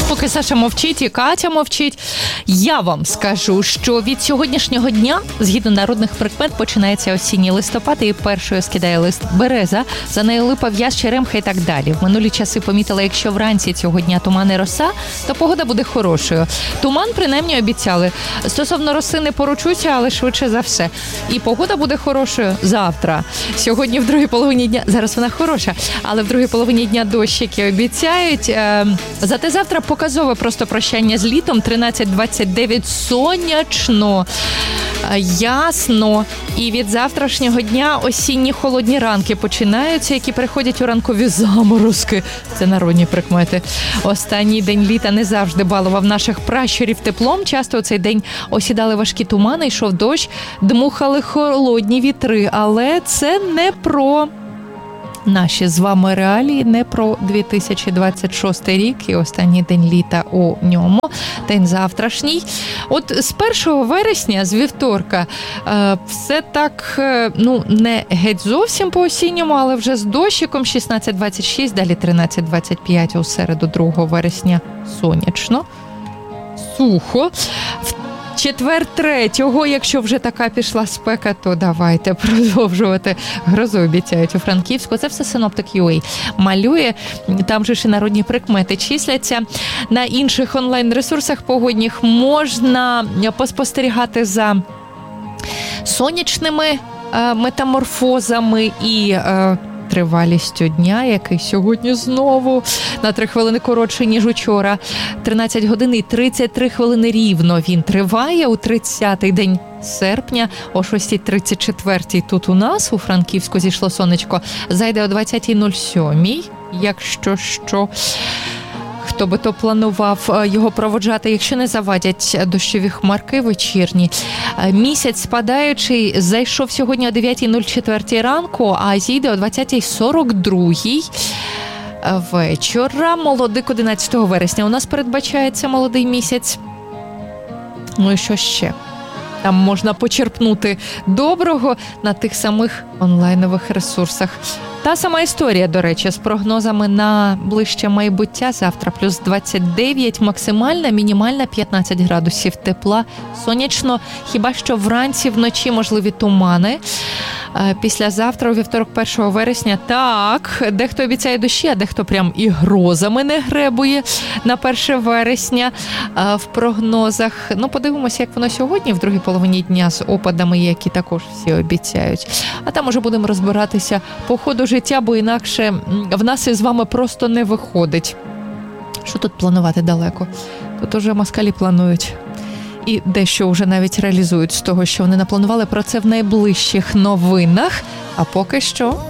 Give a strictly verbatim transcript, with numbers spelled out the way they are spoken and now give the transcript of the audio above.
Поки Саша мовчить і Катя мовчить, я вам скажу, що від сьогоднішнього дня, згідно народних прикмет, починається осінній листопад, і першою скидає лист береза, за нею липа, в'яз, черемха і так далі. В минулі часи помітила, якщо вранці цього дня туман і роса, то погода буде хорошою. Туман, принаймні, обіцяли. Стосовно роси не поручуся, але швидше за все. І погода буде хорошою завтра. Сьогодні в другій половині дня, зараз вона хороша, але в другій половині дня дощики обіцяють. Зате завтра показове просто прощання з літом, тринадцять двадцять дев'ять, сонячно, ясно. І від завтрашнього дня осінні холодні ранки починаються, які переходять у ранкові заморозки. Це народні прикмети. Останній день літа не завжди балував наших пращурів теплом. Часто у цей день осідали важкі тумани, йшов дощ, дмухали холодні вітри. Але це не про наші з вами реалії, не про дві тисячі двадцять шостий рік і останній день літа у ньому, день завтрашній. От з першого вересня, з вівторка, все так, ну, не геть зовсім по-осінньому, але вже з дощиком шістнадцять двадцять шість, далі тринадцять двадцять п'ять, у середу другого вересня сонячно, сухо. Четвер третього, якщо вже така пішла спека, то давайте продовжувати. Грозу обіцяють у Франківську. Це все синоптик точка ю а малює. Там же ж і народні прикмети числяться. На інших онлайн-ресурсах погодніх можна поспостерігати за сонячними е, метаморфозами і е, тривалістю дня, який сьогодні знову на три хвилини коротше, ніж учора. тринадцять годин і тридцять три хвилини рівно він триває у тридцятий день серпня. О шостій тридцять четвертій тут у нас, у Франківську, зійшло сонечко. Зайде о двадцятій нуль сім, якщо що. Хто би то планував його проводжати, якщо не завадять дощові хмарки вечірні. Місяць спадаючий зайшов сьогодні о дев'ятій нуль чотири ранку, а зійде о двадцятій сорок два вечора. Молодик одинадцятого вересня. У нас передбачається молодий місяць. Ну і що ще? Там можна почерпнути доброго на тих самих онлайнових ресурсах. Та сама історія, до речі, з прогнозами на ближче майбуття. Завтра плюс двадцять дев'ять, максимальна, мінімальна п'ятнадцять градусів тепла. Сонячно, хіба що вранці, вночі можливі тумани. Післязавтра, у вівторок першого вересня, так, дехто обіцяє дощі, а дехто прям і грозами не гребує на перше вересня в прогнозах. Ну, подивимося, як воно сьогодні, в другій половині дня, з опадами, які також всі обіцяють. А там уже будемо розбиратися по ходу життя, бо інакше в нас із вами просто не виходить. Що тут планувати далеко? Тут уже москалі планують. І дещо вже навіть реалізують з того, що вони напланували. Про це в найближчих новинах. А поки що...